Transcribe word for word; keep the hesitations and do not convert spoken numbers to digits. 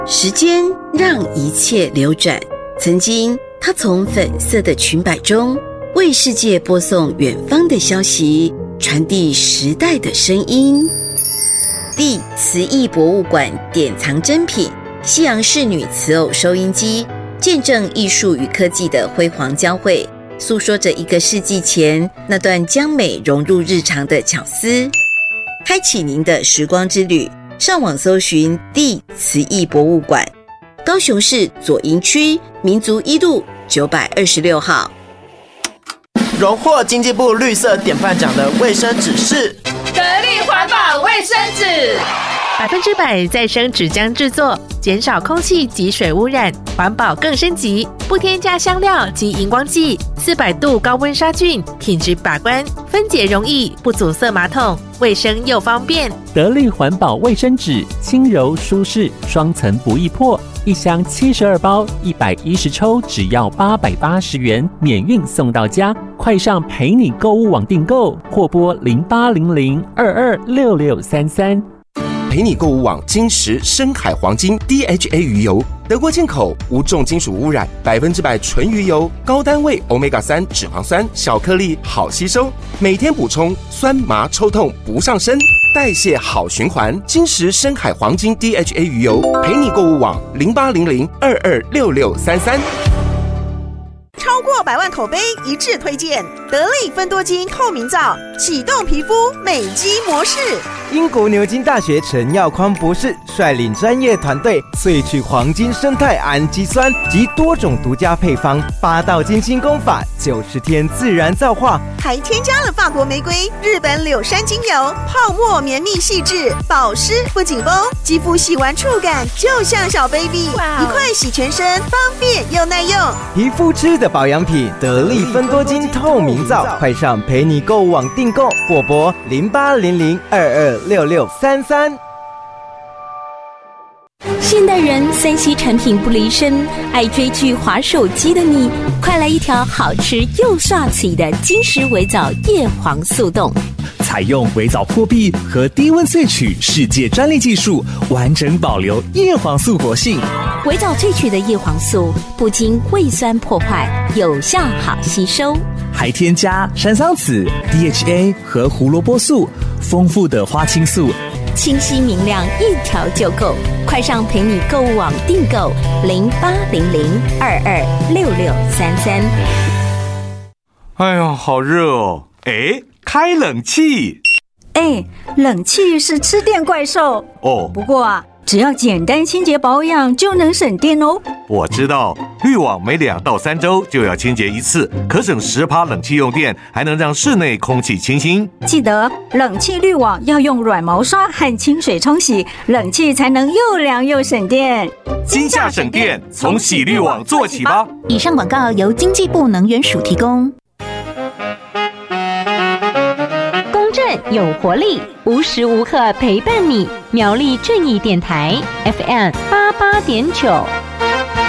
时间让一切流转，曾经她从粉色的裙摆中为世界播送远方的消息，传递时代的声音。地瓷艺博物馆典藏珍品西洋仕女瓷偶收音机，见证艺术与科技的辉煌交汇，诉说着一个世纪前那段将美融入日常的巧思。开启您的时光之旅，上网搜寻地瓷艺博物馆，高雄市左营区民族一路九百二十六号。 荣获经济部绿色典范奖的卫生纸是得力环保卫生纸， 百分之百再生纸浆制作，减少空气及水污染，环保更升级，不添加香料及荧光剂，四百度高温杀菌，品质把关，分解容易，不阻塞马桶，卫生又方便。 得力环保卫生纸，轻柔舒适，双层不易破，一箱七十二包，一百一十抽，只要八百八十元，免运送到家。快上陪你购物网订购，或拨零八零零二二六六三三。 陪你购物网金石深海黄金 D H A 鱼油，德国进口，无重金属污染，百分之百纯鱼油，高单位 欧米伽三 脂肪酸，小颗粒好吸收，每天补充，酸麻抽痛不上身，代谢好循环。金石深海黄金 D H A 鱼油，陪你购物网零八零零二二六六三三。 超过百万口碑一致推荐得力芬多精透明皂，启动皮肤美肌模式。 英国牛津大学陈耀匡博士率领专业团队萃取黄金生态氨基酸及多种独家配方，八道精心工法，九十天自然皂化， 还添加了法国玫瑰、日本柳杉精油，泡沫绵密细致，保湿不紧绷，肌肤洗完触感就像小 baby， 一块洗全身，方便又耐用。 皮肤吃的保养品，得力芬多精透明皂，快上陪你购物网订购，或拨零八零零二二六六三三。 现代人三 C 产品不离身，爱追剧滑手机的你，快来一条好吃又刷起的金石微藻叶黄素冻。 采用微藻破壁和低温萃取世界专利技术，完整保留叶黄素活性。 微藻萃取的叶黄素不经胃酸破坏，有效好吸收， 还添加山桑子、D H A 和胡萝卜素，丰富的花青素， 清晰明亮，一条就够。快上陪你购物网订购零八零零二二六六三三。 哎呦，好热哦！哎，开冷气。 哎，冷气是吃电怪兽哦。 不过啊，只要简单清洁保养就能省电哦。 我知道，滤网每两到三周就要清洁一次，可省十趴冷气用电，还能让室内空气清新。 记得冷气滤网要用软毛刷和清水冲洗，冷气才能又凉又省电。 今夏省电，从洗滤网做起吧。 以上广告由经济部能源署提供。 有活力，无时无刻陪伴你。苗栗正义电台 F M 八八点九。